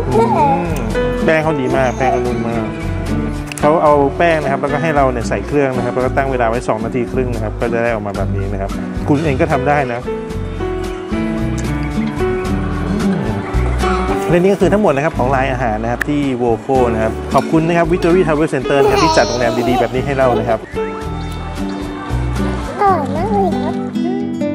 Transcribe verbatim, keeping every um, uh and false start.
แป้งเขาดีมากแป้งเขานุ่มมากเขาเอาแป้งนะครับแล้วก็ให้เราเนี่ยใส่เครื่องนะครับแล้วก็ตั้งเวลาไว้สองนาทีครึ่งนะครับก็จะได้ออกมาแบบนี้นะครับคุณเองก็ทำได้นะและนี่ก็คือทั้งหมดนะครับของรายอาหารนะครับที่โวโคนะครับขอบคุณนะครับ Victory Travel Center นะครับที่จัดโรงแรมดีๆแบบนี้ให้เรานะครับอร่อยมากเลย